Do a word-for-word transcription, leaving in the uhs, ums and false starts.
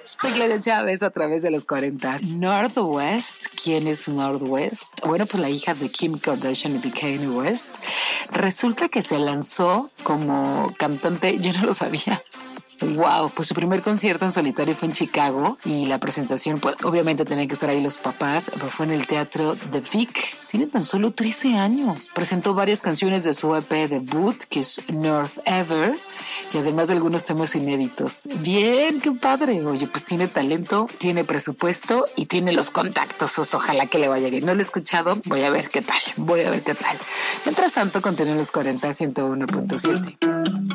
Soy Gloria Chávez a través de los cuarenta. North West, ¿quién es North West? Bueno, pues la hija de Kim Kardashian y de Kanye West. Resulta que se lanzó como cantante, yo no lo sabía. Wow, pues su primer concierto en solitario fue en Chicago y la presentación, pues obviamente tenían que estar ahí los papás, pero fue en el teatro The Vic. Tiene tan solo trece años. Presentó varias canciones de su E P debut, que es North Ever, y además algunos temas inéditos. Bien, qué padre. Oye, pues tiene talento, tiene presupuesto y tiene los contactos. Pues, ojalá que le vaya bien. No lo he escuchado, voy a ver qué tal, voy a ver qué tal. Mientras tanto, continúen los cuarenta, ciento uno punto siete.